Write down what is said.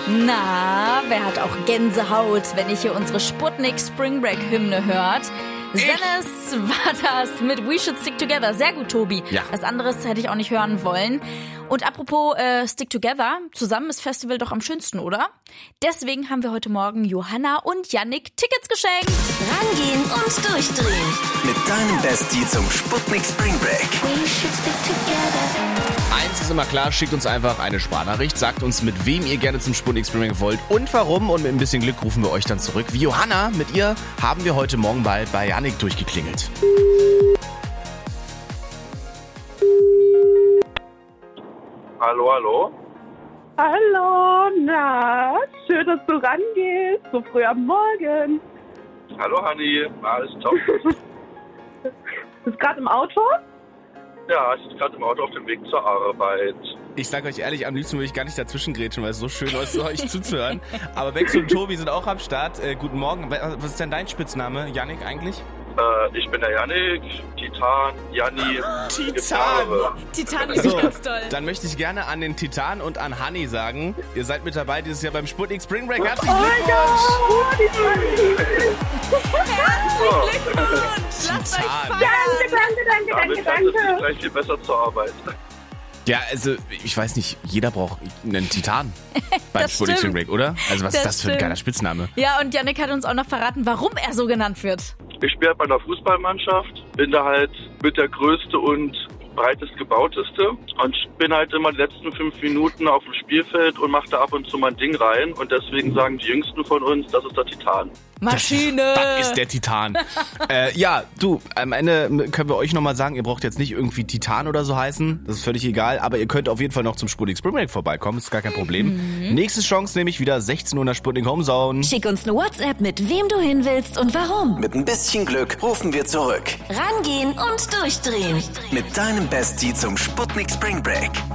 Na, wer hat auch Gänsehaut, wenn ich hier unsere Sputnik Spring Break Hymne hört? Sennes war das mit We Should Stick Together. Sehr gut, Tobi. Ja. Was anderes hätte ich auch nicht hören wollen. Und apropos Stick Together, zusammen ist Festival doch am schönsten, oder? Deswegen haben wir heute Morgen Johanna und Yannick Tickets geschenkt. Rangehen und durchdrehen. Mit deinem Bestie zum Sputnik Spring Break. We should stick together. Eins ist immer klar, schickt uns einfach eine Sprachnachricht, sagt uns, mit wem ihr gerne zum Sputnik Spring Break wollt und warum. Und mit ein bisschen Glück rufen wir euch dann zurück. Wie Johanna, mit ihr haben wir heute Morgen bei Yannick durchgeklingelt. Hallo, hallo. Hallo, na, schön, dass du rangehst, so früh am Morgen. Hallo, Hanni. Alles top. Bist gerade im Auto? Ja, ich bin gerade im Auto auf dem Weg zur Arbeit. Ich sag euch ehrlich, am liebsten würde ich gar nicht dazwischen grätschen, weil es so schön ist, euch zuzuhören. Aber Bex und Tobi sind auch am Start. Guten Morgen. Was ist denn dein Spitzname, Yannick, eigentlich? Ich bin der Yannick, Titan, Janni. Titan! Titan ist ganz toll. Dann möchte ich gerne an den Titan und an Hanni sagen, ihr seid mit dabei dieses Jahr beim Sputnik Spring Break. Herzlichen Glückwunsch! Herzlichen Glückwunsch! Lasst euch feiern! Damit kann es sich gleich viel besser zur Arbeit. Ja, also, ich weiß nicht, jeder braucht einen Titan beim Das Sputnik Spring stimmt. Break, oder? Also, was Das ist das für ein stimmt. geiler Spitzname? Ja, und Yannick hat uns auch noch verraten, warum er so genannt wird. Ich spiele bei einer Fußballmannschaft, bin da halt mit der größte und breitest gebauteste und bin halt immer die letzten 5 Minuten auf dem Spielfeld und mache da ab und zu mein Ding rein und deswegen sagen die Jüngsten von uns, das ist der Titan. Maschine! Das ist der Titan. Ja, du, am Ende können wir euch nochmal sagen, ihr braucht jetzt nicht irgendwie Titan oder so heißen, das ist völlig egal, aber ihr könnt auf jeden Fall noch zum Sputnik Spring Break vorbeikommen, ist gar kein Problem. Nächste Chance nämlich wieder 16 Uhr in der Sputnik Homezone. Schick uns eine WhatsApp, mit wem du hin willst und warum. Mit ein bisschen Glück rufen wir zurück. Rangehen und durchdrehen. Mit deinem Bestie zum Sputnik Spring Break.